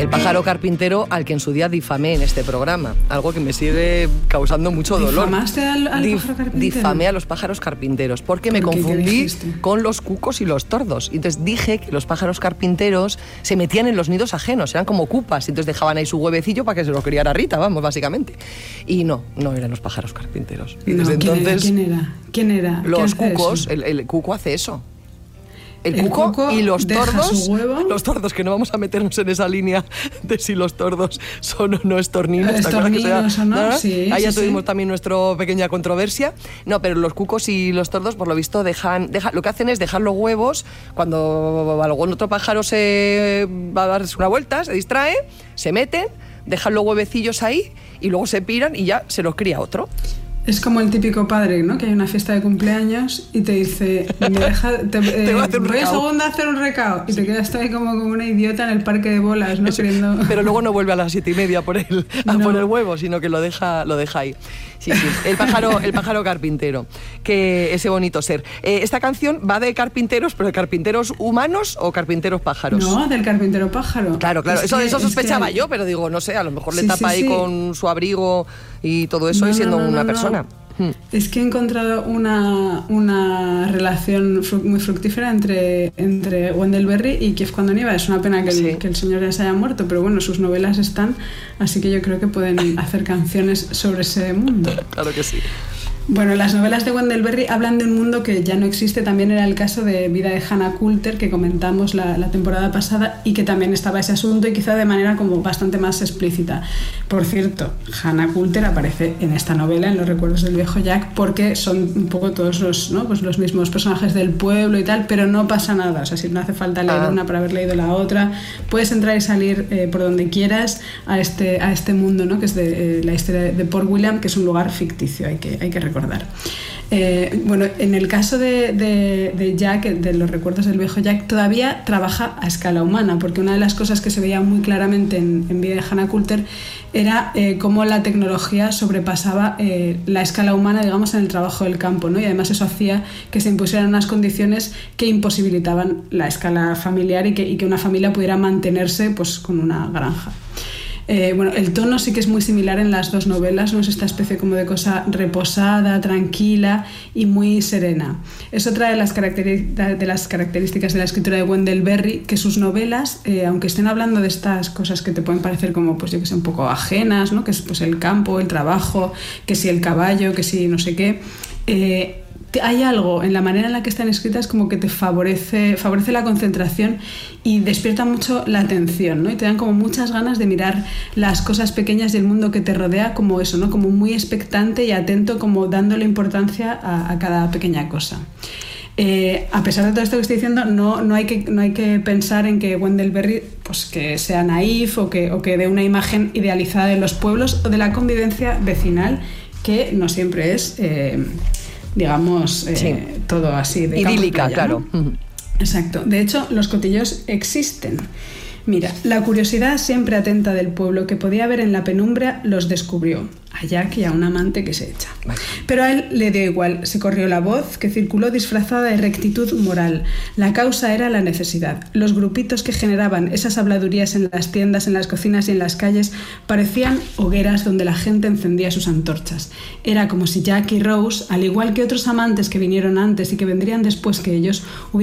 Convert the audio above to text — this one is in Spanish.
El pájaro carpintero al que en su día difamé en este programa. Algo que me sigue causando mucho dolor. ¿Difamaste al pájaro carpintero? Difamé a los pájaros carpinteros porque me confundí con los cucos y los tordos. Y entonces dije que los pájaros carpinteros se metían en los nidos ajenos, eran como cupas. Y entonces dejaban ahí su huevecillo para que se lo criara Rita, vamos, básicamente. Y no eran los pájaros carpinteros. Y desde entonces, ¿Quién era? Los cucos, el cuco hace eso. El cuco y los tordos, los tordos, que no vamos a meternos en esa línea de si los tordos son o no estorninos. ¿Estorninos o no? Sí, ahí ya tuvimos también nuestra pequeña controversia. No, pero los cucos y los tordos, por lo visto, lo que hacen es dejar los huevos cuando algún otro pájaro se va a darse una vuelta, se distrae, se meten, dejan los huevecillos ahí y luego se piran y ya se los cría otro. Es como el típico padre, ¿no? Que hay una fiesta de cumpleaños y te dice, te voy a segunda a hacer un recao. Y te quedas ahí como una idiota en el parque de bolas, ¿no? Pero luego no vuelve a las 7:30 por el huevo, sino que lo deja ahí. Sí, el pájaro carpintero, que ese bonito ser. Esta canción va de carpinteros, pero ¿de carpinteros humanos o carpinteros pájaros? No, del carpintero pájaro. Claro, eso sospechaba yo, pero digo, no sé, a lo mejor le tapa ahí con su abrigo y todo eso y siendo una persona. Es que he encontrado una relación muy fructífera entre Wendell Berry y Kiev cuando nieva. Es una pena que el señor ya se haya muerto, pero bueno, sus novelas están, así que yo creo que pueden hacer canciones sobre ese mundo. Claro que sí. Bueno, las novelas de Wendell Berry hablan de un mundo que ya no existe. También era el caso de Vida de Hannah Coulter, que comentamos la temporada pasada, y que también estaba ese asunto, y quizá de manera como bastante más explícita. Por cierto, Hannah Coulter aparece en esta novela, en Los recuerdos del viejo Jack, porque son un poco todos los mismos personajes del pueblo y tal, pero no pasa nada. O sea, si no hace falta leer una para haber leído la otra, puedes entrar y salir por donde quieras a este mundo, ¿no? Que es de la historia de Port William, que es un lugar ficticio, hay que recordar. Bueno, en el caso de Jack, de Los recuerdos del viejo Jack, todavía trabaja a escala humana, porque una de las cosas que se veía muy claramente en Vida de Hannah Coulter era cómo la tecnología sobrepasaba la escala humana, digamos, en el trabajo del campo, ¿no? Y además eso hacía que se impusieran unas condiciones que imposibilitaban la escala familiar y que una familia pudiera mantenerse pues con una granja. Bueno, el tono sí que es muy similar en las dos novelas, ¿no? Es esta especie como de cosa reposada, tranquila y muy serena. Es otra de las características de la escritura de Wendell Berry, que sus novelas, aunque estén hablando de estas cosas que te pueden parecer como, pues yo que sé, un poco ajenas, ¿no? Que es pues el campo, el trabajo, que si el caballo, que si no sé qué, hay algo en la manera en la que están escritas como que te favorece la concentración y despierta mucho la atención, ¿no? Y te dan como muchas ganas de mirar las cosas pequeñas del mundo que te rodea, como eso, ¿no? Como muy expectante y atento, como dándole importancia a cada pequeña cosa. A pesar de todo esto que estoy diciendo, no hay que pensar en que Wendell Berry pues que sea naif o que dé una imagen idealizada de los pueblos o de la convivencia vecinal, que no siempre es digamos, todo así de idílica, playa, claro. ¿no? Exacto. De hecho, los cotilleos existen. Mira, la curiosidad siempre atenta del pueblo que podía ver en la penumbra los descubrió, a Jack y a un amante que se echa. Pero a él le dio igual, se corrió la voz que circuló disfrazada de rectitud moral. La causa era la necesidad. Los grupitos que generaban esas habladurías en las tiendas, en las cocinas y en las calles parecían hogueras donde la gente encendía sus antorchas. Era como si Jack y Rose, al igual que otros amantes que vinieron antes y que vendrían después que ellos,